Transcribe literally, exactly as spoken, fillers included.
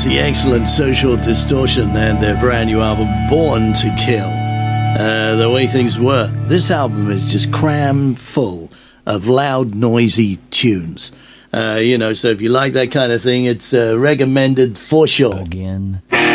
was the excellent Social Distortion and their brand new album, Born to Kill. Uh, the way things were, this album is just cram full of loud, noisy tunes. Uh, you know, so if you like that kind of thing, it's uh, recommended for sure. Again.